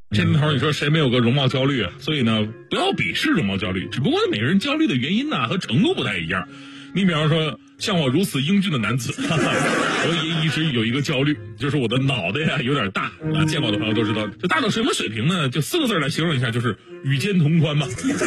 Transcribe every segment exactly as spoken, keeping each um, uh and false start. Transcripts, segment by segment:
这年头你说谁没有个容貌焦虑啊？所以呢，不要鄙视容貌焦虑，只不过每个人焦虑的原因呢和程度不太一样。你比方说像我如此英俊的男子，哈哈，我也一直有一个焦虑，就是我的脑袋呀有点大啊。见过的朋友都知道，这大到什么水平呢？就四个字来形容一下，就是与肩同宽吧。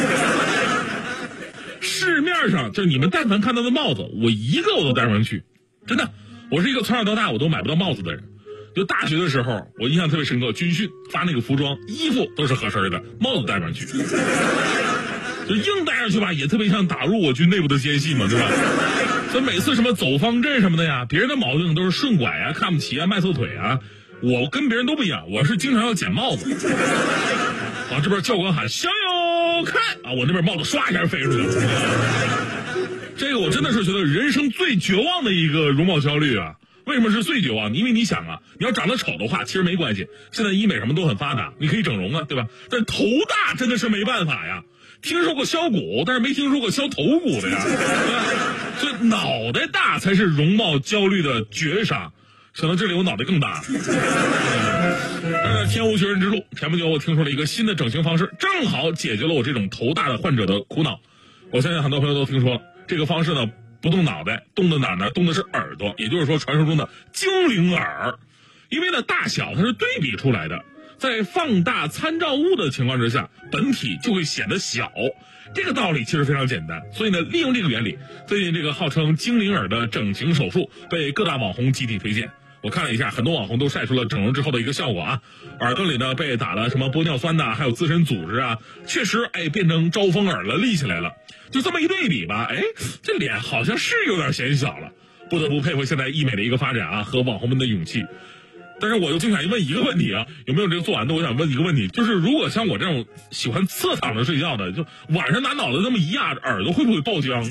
市面上就是你们但凡看到的帽子，我一个我都戴不上去，真的。我是一个从小到大我都买不到帽子的人。就大学的时候，我印象特别深刻，军训发那个服装，衣服都是合身的，帽子戴不上去。就硬戴上去吧，也特别像打入我军内部的奸细嘛，对吧？所以每次什么走方阵什么的呀，别人的毛病都是顺拐啊、看不起啊、迈错腿啊，我跟别人都不一样，我是经常要捡帽子。啊，这边教官喊向右看啊，我那边帽子唰一下飞出去了。这个我真的是觉得人生最绝望的一个容貌焦虑啊！为什么是最绝望？因为你想啊，你要长得丑的话，其实没关系，现在医美什么都很发达，你可以整容啊，对吧？但头大真的是没办法呀。听说过削骨，但是没听说过削头骨的呀。所以脑袋大才是容貌焦虑的绝杀。想到这里，我脑袋更大。呃，天无绝人之路。前不久我听说了一个新的整形方式，正好解决了我这种头大的患者的苦恼。我相信很多朋友都听说了，这个方式呢，不动脑袋，动的哪呢？动的是耳朵，也就是说传说中的精灵耳。因为呢，大小它是对比出来的，在放大参照物的情况之下，本体就会显得小。这个道理其实非常简单，所以呢，利用这个原理，最近这个号称精灵耳的整形手术被各大网红集体推荐。我看了一下，很多网红都晒出了整容之后的一个效果啊，耳朵里呢被打了什么玻尿酸呐，还有自身组织啊，确实哎变成招风耳了，立起来了。就这么一对比吧，哎，这脸好像是有点显小了。不得不佩服现在医美的一个发展啊，和网红们的勇气。但是我又经常问一个问题啊，有没有这个做完的？我想问一个问题，就是如果像我这种喜欢侧躺着睡觉的，就晚上拿脑袋那么一压，耳朵会不会爆浆？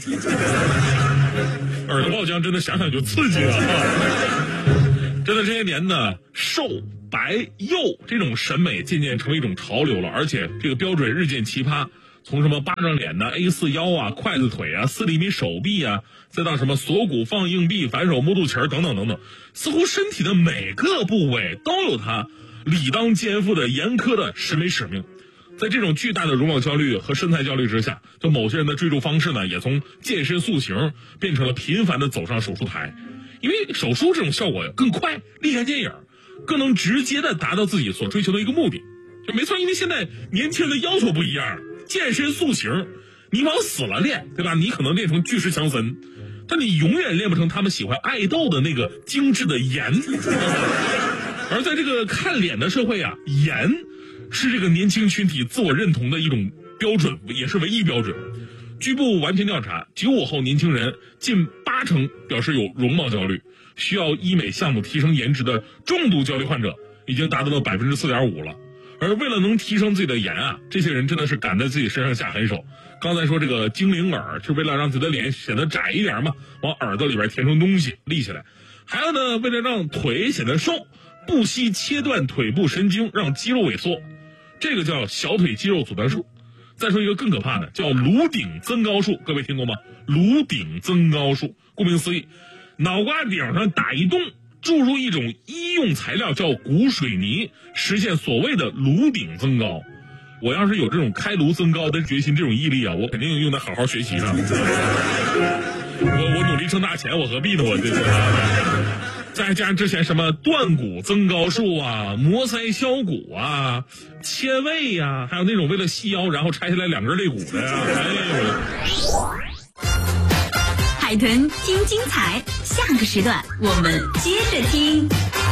耳朵爆浆真的想想就刺激了。真的这些年呢，瘦白幼这种审美渐渐成为一种潮流了，而且这个标准日渐奇葩。从什么巴掌脸的 A 四 腰啊、筷子腿啊、四厘米手臂啊，再到什么锁骨放硬币、反手摸肚脐等等等等，似乎身体的每个部位都有它理当肩负的严苛的审美使命。在这种巨大的容貌焦虑和身材焦虑之下，就某些人的追逐方式呢，也从健身塑形变成了频繁的走上手术台。因为手术这种效果更快、立竿见影，更能直接的达到自己所追求的一个目的。就没错，因为现在年轻人的要求不一样，健身塑形，你往死了练，对吧？你可能练成巨石强森，但你永远练不成他们喜欢爱豆的那个精致的颜。而在这个看脸的社会啊，颜是这个年轻群体自我认同的一种标准，也是唯一标准。据部完全调查，九五后年轻人近八成表示有容貌焦虑，需要医美项目提升颜值的重度焦虑患者已经达到了百分之四点五了。而为了能提升自己的颜啊，这些人真的是敢在自己身上下狠手。刚才说这个精灵耳，是为了让自己的脸显得窄一点嘛，往耳朵里边填充东西立起来。还有呢，为了让腿显得瘦，不惜切断腿部神经，让肌肉萎缩，这个叫小腿肌肉阻断术。再说一个更可怕的，叫颅顶增高术，各位听过吗？颅顶增高术，顾名思义，脑瓜顶上打一洞，注入一种医用材料叫骨水泥，实现所谓的颅顶增高。我要是有这种开颅增高的决心，这种毅力啊，我肯定用来好好学习上。我我努力挣大钱，我何必呢？我这个。再加上之前什么断骨增高术啊、磨腮削骨啊、切胃呀、啊，还有那种为了细腰然后拆下来两根肋骨的呀、啊，哎海豚听精彩，下个时段我们接着听。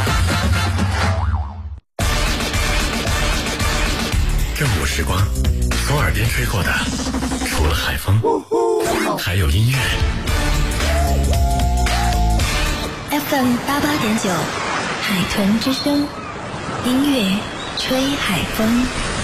正午时光，从耳边吹过的，除了海风，还有音乐。 F M 八八点九，海豚之声，音乐吹海风。